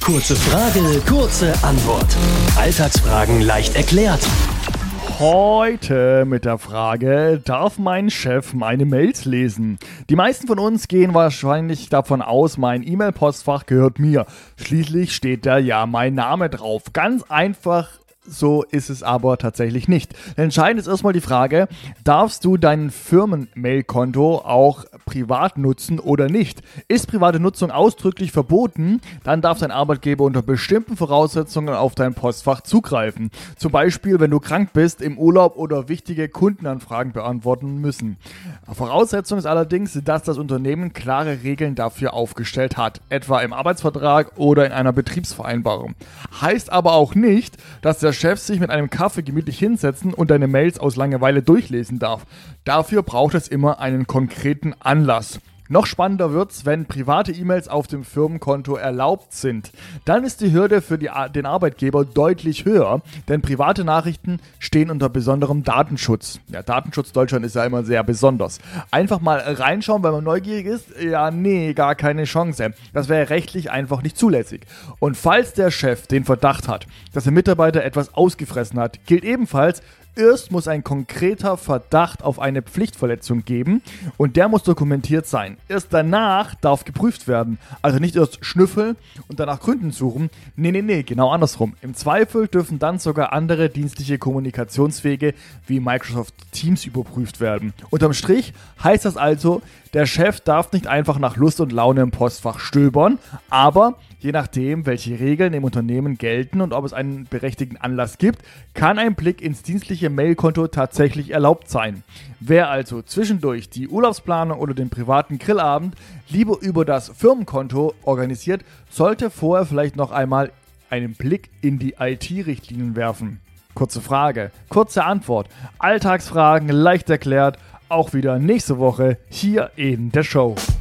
Kurze Frage, kurze Antwort. Alltagsfragen leicht erklärt. Heute mit der Frage, darf mein Chef meine Mails lesen? Die meisten von uns gehen wahrscheinlich davon aus, mein E-Mail-Postfach gehört mir. Schließlich steht da ja mein Name drauf. Ganz einfach. So ist es aber tatsächlich nicht. Entscheidend ist erstmal die Frage, darfst du dein Firmen-Mail-Konto auch privat nutzen oder nicht? Ist private Nutzung ausdrücklich verboten, dann darf dein Arbeitgeber unter bestimmten Voraussetzungen auf dein Postfach zugreifen. Zum Beispiel, wenn du krank bist, im Urlaub oder wichtige Kundenanfragen beantworten müssen. Voraussetzung ist allerdings, dass das Unternehmen klare Regeln dafür aufgestellt hat, etwa im Arbeitsvertrag oder in einer Betriebsvereinbarung. Heißt aber auch nicht, dass der Chef sich mit einem Kaffee gemütlich hinsetzen und deine Mails aus Langeweile durchlesen darf. Dafür braucht es immer einen konkreten Anlass. Noch spannender wird's, wenn private E-Mails auf dem Firmenkonto erlaubt sind. Dann ist die Hürde für den Arbeitgeber deutlich höher, denn private Nachrichten stehen unter besonderem Datenschutz. Ja, Datenschutz Deutschland ist ja immer sehr besonders. Einfach mal reinschauen, weil man neugierig ist? Ja, nee, gar keine Chance. Das wäre rechtlich einfach nicht zulässig. Und falls der Chef den Verdacht hat, dass der Mitarbeiter etwas ausgefressen hat, gilt ebenfalls, erst muss ein konkreter Verdacht auf eine Pflichtverletzung geben und der muss dokumentiert sein. Erst danach darf geprüft werden. Also nicht erst schnüffeln und danach Gründen suchen. Nee, genau andersrum. Im Zweifel dürfen dann sogar andere dienstliche Kommunikationswege wie Microsoft Teams überprüft werden. Unterm Strich heißt das also, der Chef darf nicht einfach nach Lust und Laune im Postfach stöbern, aber je nachdem, welche Regeln im Unternehmen gelten und ob es einen berechtigten Anlass gibt, kann ein Blick ins dienstliche Mailkonto tatsächlich erlaubt sein. Wer also zwischendurch die Urlaubsplanung oder den privaten Grillabend lieber über das Firmenkonto organisiert, sollte vorher vielleicht noch einmal einen Blick in die IT-Richtlinien werfen. Kurze Frage, kurze Antwort, Alltagsfragen leicht erklärt, auch wieder nächste Woche hier in der Show.